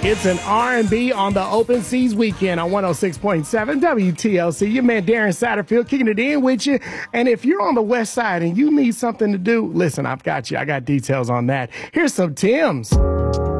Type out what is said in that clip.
It's an R&B on the Open Seas weekend on 106.7 WTLC. Your man Darren Satterfield kicking it in with you. And if you're on the west side and you need something to do, listen, I've got you. I got details on that. Here's some Tim's.